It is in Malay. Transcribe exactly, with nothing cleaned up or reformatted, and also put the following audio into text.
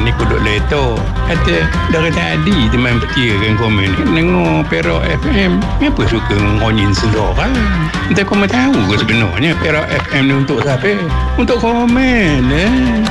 ni kuduk leto. Kata dari tadi teman perkirakan komen dengar Perak F M. Kenapa suka ngonyin seseorang? Entah kau tahu ke sebenarnya Perak F M ni untuk siapa? Untuk komen eh.